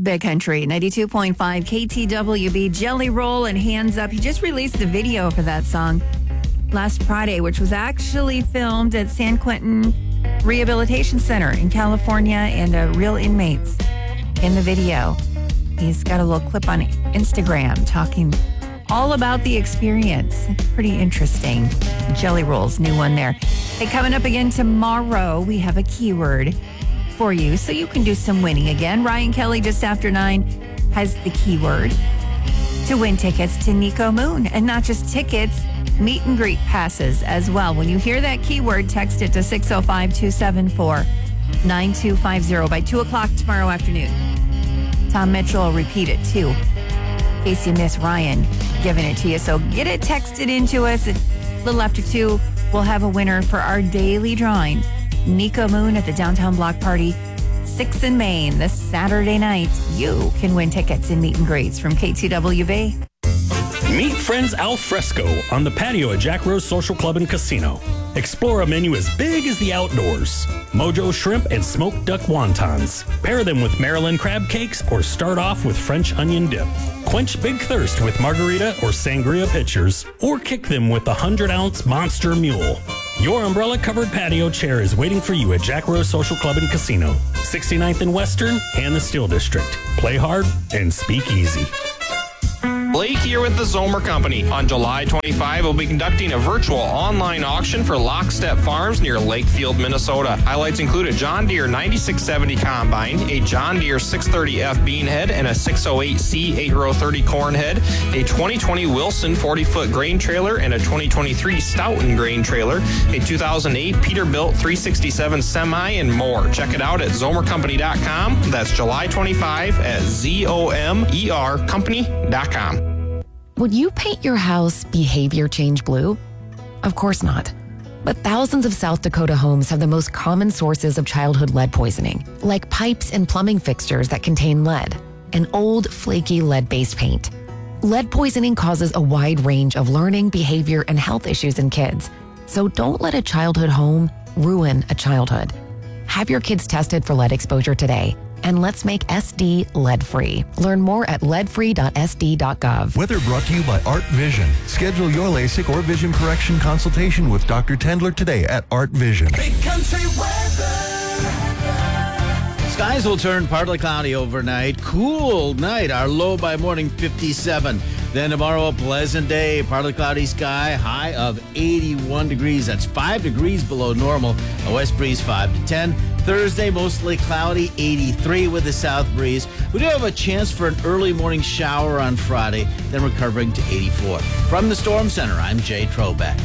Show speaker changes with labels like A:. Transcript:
A: Big Country, 92.5 KTWB, Jelly Roll and Hands Up. He just released the video for that song last Friday, which was actually filmed at San Quentin Rehabilitation Center in California, and real inmates in the video. He's got a little clip on Instagram talking all about the experience. Pretty interesting. Jelly Roll's new one there. Hey, coming up again tomorrow, we have a keyword for you so you can do some winning again. Ryan Kelly just after 9 has the keyword to win tickets to Nico Moon, and not just tickets, meet and greet passes as well. When you hear that keyword, text it to 605-274-9250 by 2 o'clock tomorrow afternoon. Tom Mitchell will repeat it too, in case you miss Ryan giving it to you. So get it texted into us. At a little after 2, we'll have a winner for our daily drawing. Nico Moon at the Downtown Block Party, 6th and Main, this Saturday night. You can win tickets and meet and greets from KTWB.
B: Meet friends al fresco on the patio at Jack Rose Social Club and Casino. Explore a menu as big as the outdoors. Mojo shrimp and smoked duck wontons. Pair them with Maryland crab cakes or start off with French onion dip. Quench big thirst with margarita or sangria pitchers, or kick them with the 100-ounce Monster Mule. Your umbrella-covered patio chair is waiting for you at Jack Rose Social Club and Casino, 69th and Western and the Steel District. Play hard and speak easy.
C: Blake here with the Zomer Company. On July 25, we'll be conducting a virtual online auction for Lockstep Farms near Lakefield, Minnesota. Highlights include a John Deere 9670 combine, a John Deere 630F bean head, and a 608C 8-row 30 corn head, a 2020 Wilson 40-foot grain trailer, and a 2023 Stoughton grain trailer, a 2008 Peterbilt 367 semi, and more. Check it out at zomercompany.com. That's July 25 at ZOMERcompany.com.
D: Would you paint your house behavior change blue? Of course not. But thousands of South Dakota homes have the most common sources of childhood lead poisoning, like pipes and plumbing fixtures that contain lead, and old, flaky lead-based paint. Lead poisoning causes a wide range of learning, behavior, and health issues in kids. So don't let a childhood home ruin a childhood. Have your kids tested for lead exposure today. And let's make SD lead-free. Learn more at leadfree.sd.gov.
E: Weather brought to you by Art Vision. Schedule your LASIK or vision correction consultation with Dr. Tendler today at Art Vision.
F: Big Country weather.
G: Skies will turn partly cloudy overnight. Cool night. Our low by morning 57. Then tomorrow, a pleasant day. Partly cloudy sky. High of 81 degrees. That's 5 degrees below normal. A west breeze 5 to 10. Thursday, mostly cloudy, 83 with a south breeze. We do have a chance for an early morning shower on Friday, then recovering to 84. From the Storm Center, I'm Jay Trobeck.